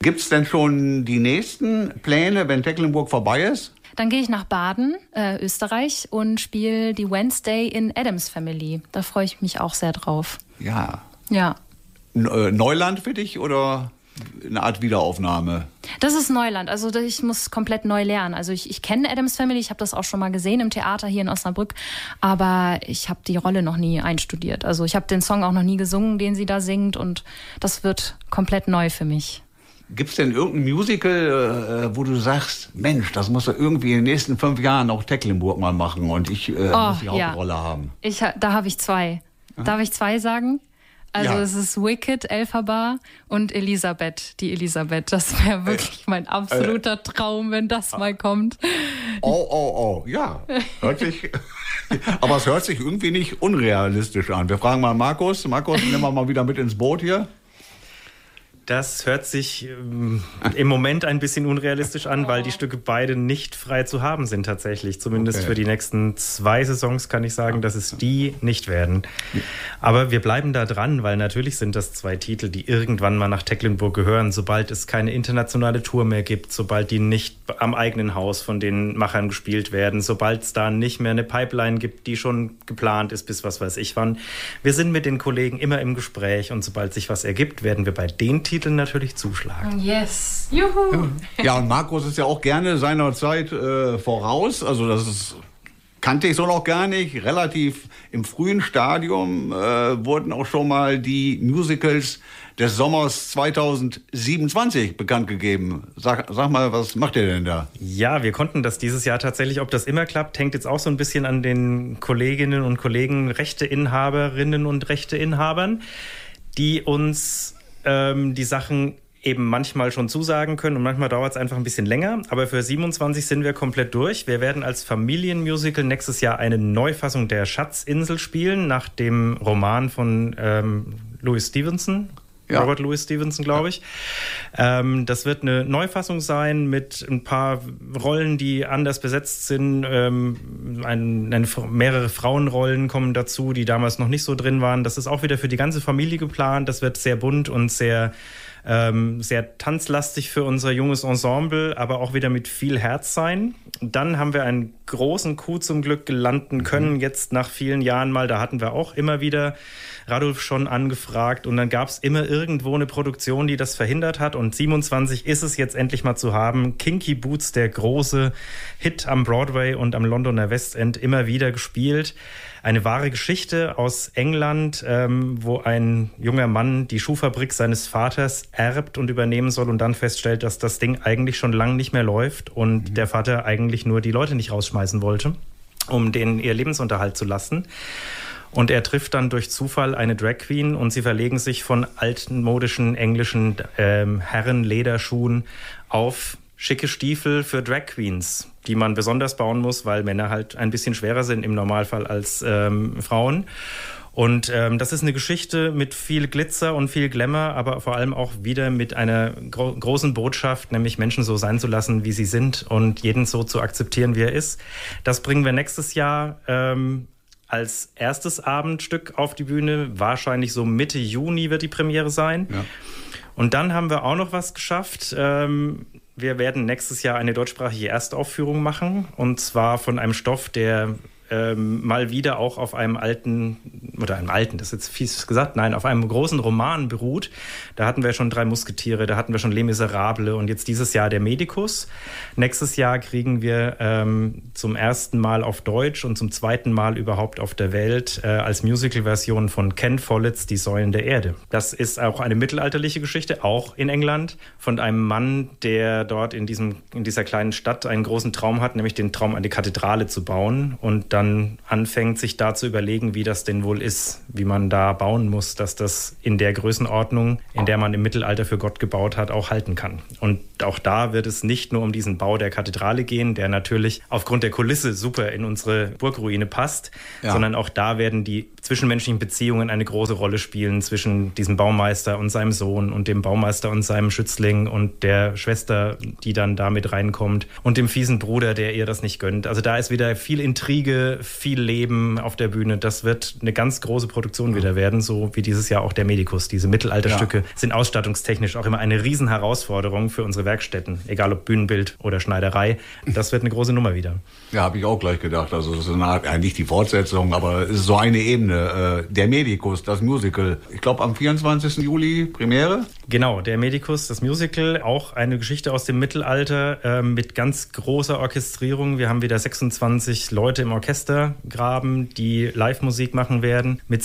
Gibt es denn schon die nächsten Pläne, wenn Tecklenburg vorbei ist? Dann gehe ich nach Baden, Österreich, und spiele die Wednesday in Addams Family. Da freue ich mich auch sehr drauf. Ja. Ja. Neuland für dich oder eine Art Wiederaufnahme? Das ist Neuland. Also ich muss komplett neu lernen. Also ich kenne Addams Family, ich habe das auch schon mal gesehen im Theater hier in Osnabrück, aber ich habe die Rolle noch nie einstudiert. Also ich habe den Song auch noch nie gesungen, den sie da singt, und das wird komplett neu für mich. Gibt es denn irgendein Musical, wo du sagst, Mensch, das muss er irgendwie in den nächsten 5 Jahren auch Tecklenburg mal machen und ich muss die Hauptrolle haben? Da habe ich 2. Darf ich 2 sagen? Also es ist Wicked, Elphaba, und Elisabeth, die Elisabeth. Das wäre wirklich mein absoluter Traum, wenn das mal kommt. Ja. Aber es hört sich irgendwie nicht unrealistisch an. Wir fragen mal Markus. Markus, nehmen wir mal wieder mit ins Boot hier. Das hört sich im Moment ein bisschen unrealistisch an, weil die Stücke beide nicht frei zu haben sind tatsächlich. Zumindest für die nächsten 2 Saisons kann ich sagen, dass es die nicht werden. Aber wir bleiben da dran, weil natürlich sind das 2 Titel, die irgendwann mal nach Tecklenburg gehören, sobald es keine internationale Tour mehr gibt, sobald die nicht am eigenen Haus von den Machern gespielt werden, sobald es da nicht mehr eine Pipeline gibt, die schon geplant ist bis was weiß ich wann. Wir sind mit den Kollegen immer im Gespräch, und sobald sich was ergibt, werden wir bei den Titeln natürlich zuschlagen. Yes. Juhu. Ja, und Markus ist ja auch gerne seiner Zeit voraus. Also kannte ich so noch gar nicht. Relativ im frühen Stadium wurden auch schon mal die Musicals des Sommers 2027 bekannt gegeben. Sag mal, was macht ihr denn da? Ja, wir konnten das dieses Jahr tatsächlich. Ob das immer klappt, hängt jetzt auch so ein bisschen an den Kolleginnen und Kollegen, Rechteinhaberinnen und Rechteinhabern, die uns die Sachen eben manchmal schon zusagen können, und manchmal dauert es einfach ein bisschen länger. Aber für 27 sind wir komplett durch. Wir werden als Familienmusical nächstes Jahr eine Neufassung der Schatzinsel spielen, nach dem Roman von Louis Stevenson. Ja. Robert Louis Stevenson, glaube ich. Das wird eine Neufassung sein mit ein paar Rollen, die anders besetzt sind. Mehrere Frauenrollen kommen dazu, die damals noch nicht so drin waren. Das ist auch wieder für die ganze Familie geplant. Das wird sehr bunt und sehr tanzlastig für unser junges Ensemble, aber auch wieder mit viel Herz sein. Dann haben wir einen großen Coup zum Glück landen können, jetzt nach vielen Jahren mal. Da hatten wir auch immer wieder Radulf schon angefragt, und dann gab es immer irgendwo eine Produktion, die das verhindert hat, und 27 ist es jetzt endlich mal zu haben. Kinky Boots, der große Hit am Broadway und am Londoner West End, immer wieder gespielt. Eine wahre Geschichte aus England, wo ein junger Mann die Schuhfabrik seines Vaters erbt und übernehmen soll und dann feststellt, dass das Ding eigentlich schon lange nicht mehr läuft und der Vater eigentlich nur die Leute nicht rausschmeißen wollte, um denen ihr Lebensunterhalt zu lassen. Und er trifft dann durch Zufall eine Drag Queen, und sie verlegen sich von altmodischen englischen Herrenlederschuhen auf schicke Stiefel für Drag Queens, die man besonders bauen muss, weil Männer halt ein bisschen schwerer sind im Normalfall als Frauen. Und das ist eine Geschichte mit viel Glitzer und viel Glamour, aber vor allem auch wieder mit einer großen Botschaft, nämlich Menschen so sein zu lassen, wie sie sind, und jeden so zu akzeptieren, wie er ist. Das bringen wir nächstes Jahr als erstes Abendstück auf die Bühne. Wahrscheinlich so Mitte Juni wird die Premiere sein. Ja. Und dann haben wir auch noch was geschafft. Wir werden nächstes Jahr eine deutschsprachige Erstaufführung machen, und zwar von einem Stoff, der mal wieder auch auf einem das ist jetzt fies gesagt, nein, auf einem großen Roman beruht. Da hatten wir schon 3 Musketiere, da hatten wir schon Les Miserables, und jetzt dieses Jahr der Medikus. Nächstes Jahr kriegen wir zum ersten Mal auf Deutsch und zum zweiten Mal überhaupt auf der Welt als Musical-Version von Ken Folletts Die Säulen der Erde. Das ist auch eine mittelalterliche Geschichte, auch in England, von einem Mann, der dort in dieser kleinen Stadt einen großen Traum hat, nämlich den Traum, eine Kathedrale zu bauen, und dann anfängt, sich da zu überlegen, wie das denn wohl ist, wie man da bauen muss, dass das in der Größenordnung, in der man im Mittelalter für Gott gebaut hat, auch halten kann. Und auch da wird es nicht nur um diesen Bau der Kathedrale gehen, der natürlich aufgrund der Kulisse super in unsere Burgruine passt, sondern auch da werden die zwischenmenschlichen Beziehungen eine große Rolle spielen zwischen diesem Baumeister und seinem Sohn und dem Baumeister und seinem Schützling und der Schwester, die dann da mit reinkommt, und dem fiesen Bruder, der ihr das nicht gönnt. Also da ist wieder viel Intrige, Freude, viel Leben auf der Bühne. Das wird eine ganz große Produktion wieder werden, so wie dieses Jahr auch der Medikus. Diese Mittelalterstücke sind ausstattungstechnisch auch immer eine Riesenherausforderung für unsere Werkstätten, egal ob Bühnenbild oder Schneiderei. Das wird eine große Nummer wieder. Ja, habe ich auch gleich gedacht. Also das ist eine Art, nicht die Fortsetzung, aber es ist so eine Ebene. Der Medikus, das Musical. Ich glaube am 24. Juli Premiere. Genau, der Medikus, das Musical, auch eine Geschichte aus dem Mittelalter mit ganz großer Orchestrierung. Wir haben wieder 26 Leute im Orchestergraben, die Live-Musik machen werden, mit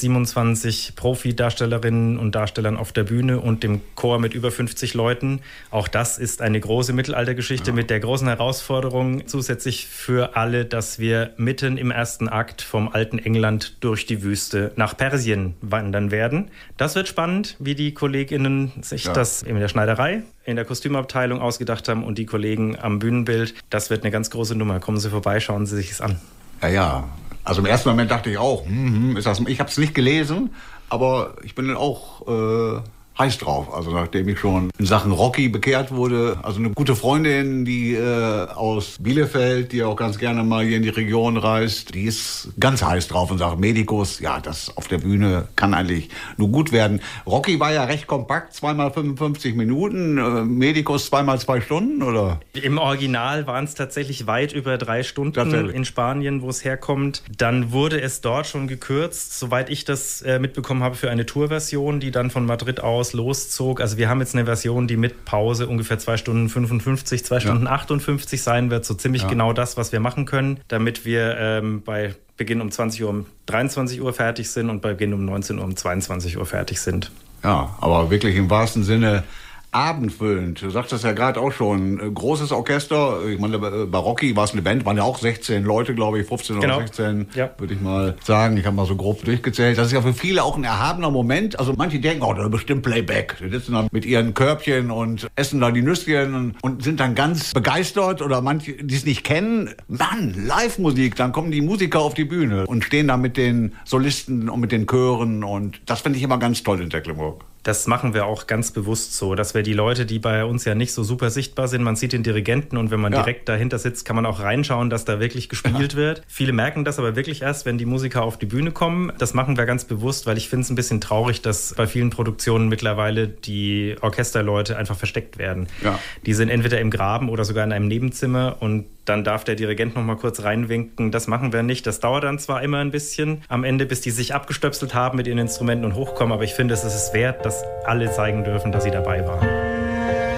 27 Profi-Darstellerinnen und Darstellern auf der Bühne und dem Chor mit über 50 Leuten. Auch das ist eine große Mittelaltergeschichte mit der großen Herausforderung zusätzlich für alle, dass wir mitten im ersten Akt vom alten England durch die Wüste nach Persien wandern werden. Das wird spannend, wie die KollegInnen sich das in der Schneiderei, in der Kostümabteilung ausgedacht haben und die Kollegen am Bühnenbild. Das wird eine ganz große Nummer. Kommen Sie vorbei, schauen Sie sich es an. Ja. Also im ersten Moment dachte ich auch, ich habe es nicht gelesen, aber ich bin dann auch heiß drauf. Also nachdem ich schon in Sachen Rocky bekehrt wurde, also eine gute Freundin, die aus Bielefeld, die auch ganz gerne mal hier in die Region reist, die ist ganz heiß drauf und sagt, Medikus, ja, das auf der Bühne kann eigentlich nur gut werden. Rocky war ja recht kompakt, 2x 55 Minuten, Medikus 2x 2 Stunden, oder? Im Original waren es tatsächlich weit über 3 Stunden in Spanien, wo es herkommt. Dann wurde es dort schon gekürzt, soweit ich das mitbekommen habe, für eine Tourversion, die dann von Madrid aus loszog. Also wir haben jetzt eine Version, die mit Pause ungefähr 2 Stunden 55, 2 Stunden 58 sein wird. So ziemlich genau das, was wir machen können, damit wir bei Beginn um 20 Uhr, um 23 Uhr fertig sind und bei Beginn um 19 Uhr, um 22 Uhr fertig sind. Ja, aber wirklich im wahrsten Sinne abendfüllend. Du sagtest ja gerade auch schon, großes Orchester. Ich meine, bei Rocky war es eine Band, waren ja auch 16 Leute, glaube ich, 15 oder 16, würde ich mal sagen. Ich habe mal so grob durchgezählt. Das ist ja für viele auch ein erhabener Moment. Also manche denken, da ist bestimmt Playback. Die sitzen dann mit ihren Körbchen und essen da die Nüsschen und sind dann ganz begeistert. Oder manche, die es nicht kennen, Mann, Live-Musik. Dann kommen die Musiker auf die Bühne und stehen da mit den Solisten und mit den Chören. Und das finde ich immer ganz toll in Tecklenburg. Das machen wir auch ganz bewusst so, dass wir die Leute, die bei uns ja nicht so super sichtbar sind, man sieht den Dirigenten und wenn man direkt dahinter sitzt, kann man auch reinschauen, dass da wirklich gespielt wird. Viele merken das aber wirklich erst, wenn die Musiker auf die Bühne kommen. Das machen wir ganz bewusst, weil ich finde es ein bisschen traurig, dass bei vielen Produktionen mittlerweile die Orchesterleute einfach versteckt werden. Ja. Die sind entweder im Graben oder sogar in einem Nebenzimmer und dann darf der Dirigent noch mal kurz reinwinken. Das machen wir nicht. Das dauert dann zwar immer ein bisschen am Ende, bis die sich abgestöpselt haben mit ihren Instrumenten und hochkommen, aber ich finde, es ist es wert, dass alle zeigen dürfen, dass sie dabei waren.